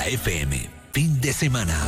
La FM, fin de semana.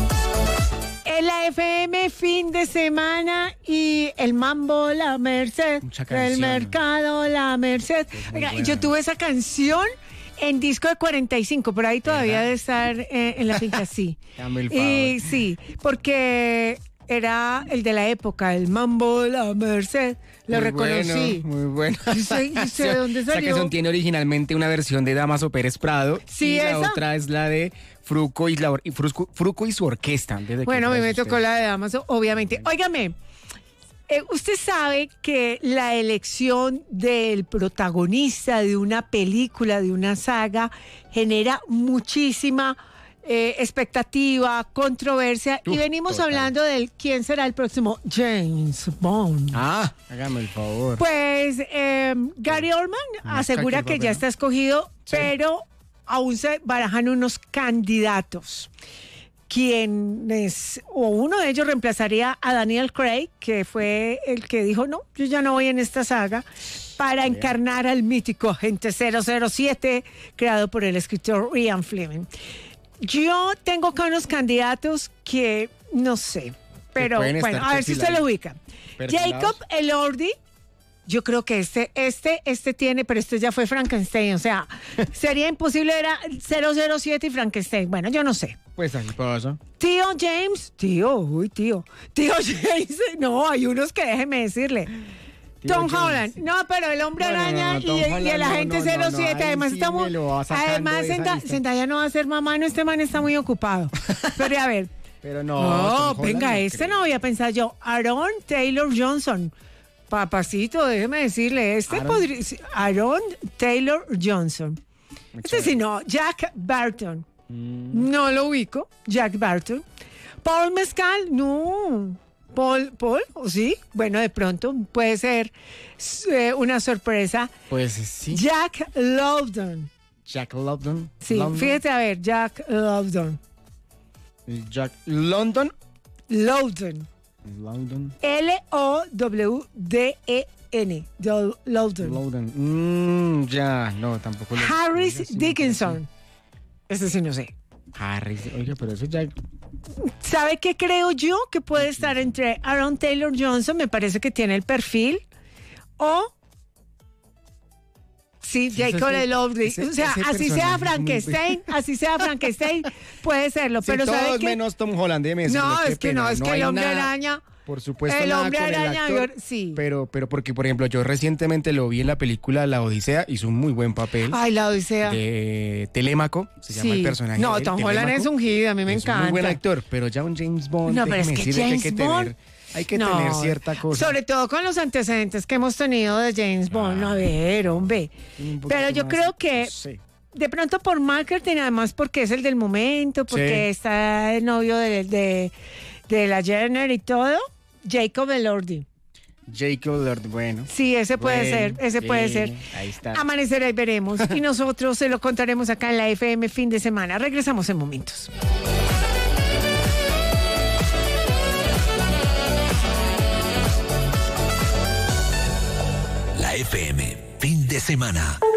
En la FM, fin de semana y el mambo, la Merced. El mercado, la Merced. Oiga, yo tuve esa canción en disco de 45, por ahí todavía debe estar en la finca, sí. Y sí, porque era el de la época, el mambo, la Merced. Lo reconocí. Muy bueno. ¿Y sé de dónde salió? Esa canción tiene originalmente una versión de Damaso Pérez Prado. Sí, y la esa. otra es la de Fruco y su orquesta. Bueno, a mí me tocó la de Damaso, obviamente. Óigame, usted sabe que la elección del protagonista de una película, de una saga, genera muchísima expectativa, controversia, y venimos hablando del quién será el próximo James Bond. Ah, hágame el favor. Pues Gary Oldman asegura que ya está escogido, pero aún se barajan unos candidatos. Quienes, o uno de ellos reemplazaría a Daniel Craig, que fue el que dijo, no, yo ya no voy en esta saga, para encarnar al mítico agente 007, creado por el escritor Ian Fleming. Yo tengo acá unos candidatos que no sé, pero bueno, a ver si usted lo ubica. Jacob Elordi, yo creo que este tiene, pero este ya fue Frankenstein, o sea, sería imposible, era 007 y Frankenstein. Bueno, yo no sé. Pues así pasa. Tío James, Tío James, no, hay unos que déjeme decirle. Tom Holland, no, pero el Hombre Araña y el agente 07, además estamos, además Zendaya no va a ser mamá, no, este man está muy ocupado. Pero a ver. Pero no, venga, no había pensado yo. Aaron Taylor Johnson. Papacito, déjeme decirle, Aaron Taylor Johnson. Este sí, no, Jack Barton. No lo ubico, Jack Barton. Paul Mescal, no. Paul, ¿o sí? Bueno, de pronto puede ser una sorpresa. Pues sí. Jack Lowden. Jack Lowden. Sí, fíjate, a ver, Jack Lowden. Jack London. Lowden. L-O-W-D-E-N. Lowden. Ya, no, tampoco. Harris Dickinson. Ese sí no sé. Harris, oiga, pero eso ya... ¿Sabe qué creo yo? Que puede estar entre Aaron Taylor Johnson, me parece que tiene el perfil, o... Sí, Jacob Elordi. O sea, así sea Frankenstein, puede serlo. Pero todos ¿sabe qué? Menos Tom Holland, no, es que el Hombre Araña... Por supuesto, el Hombre Araña, sí. Pero porque, por ejemplo, yo recientemente lo vi en la película La Odisea, hizo un muy buen papel. Ay, La Odisea. Telémaco, se llama el personaje. No, Tom Holland es un hit, a mí me encanta. Es un muy buen actor, pero ya un James Bond, no, pero es que James Bond... Hay que tener cierta cosa. Sobre todo con los antecedentes que hemos tenido de James Bond. A ver, hombre. Pero yo creo que de pronto por marketing, además porque es el del momento, porque está el novio de la Jenner y todo, Jacob Elordi. Bueno. Sí, ese puede ser. Ahí está. Amanecerá y veremos. Y nosotros se lo contaremos acá en la FM fin de semana. Regresamos en momentos. La FM, fin de semana.